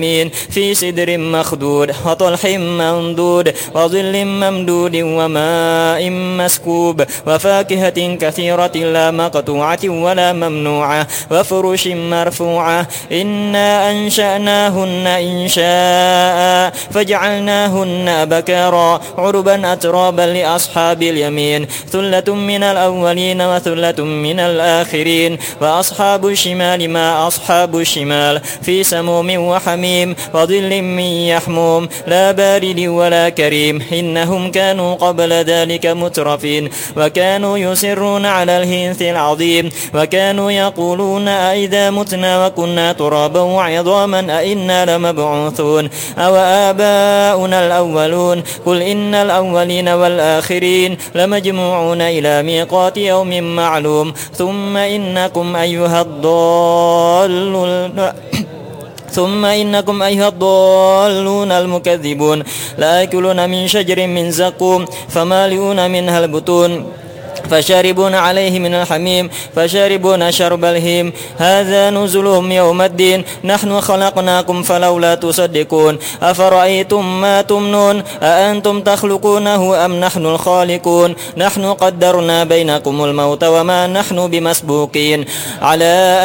في سدر مخدود وطلح منضود وظل ممدود وماء مسكوب وفاكهة كثيرة لا مقطوعة ولا ممنوعة وفرش مرفوعة إنا أنشأناهن إنشاء فجعلناهن أبكارا عربا أترابا لأصحاب اليمين ثلة من الأولين وثلة من الآخرين وأصحاب الشمال ما أصحاب الشمال في سموم وحميم وظل من يحموم لا بارد ولا كريم إنهم كانوا قبل ذلك مترفين وكانوا يصرون على الحنث العظيم وكانوا يقولون أئذا متنا وكنا ترابا وعظاما أئنا لمبعوثون أو آباؤنا الأولون قل إن الأولين والآخرين لمجموعون إلى ميقات يوم معلوم ثم إنكم أيها الضالون المكذبون لآكلون من شجر من زقوم فمالئون منها البطون فشاربون عليه من الحميم فشاربون شرب الهيم هذا نزلهم يوم الدين نحن خلقناكم فلولا تصدقون أفرأيتم ما تمنون أأنتم تخلقونه أم نحن الخالقون نحن قدرنا بينكم الموت وما نحن بمسبوقين على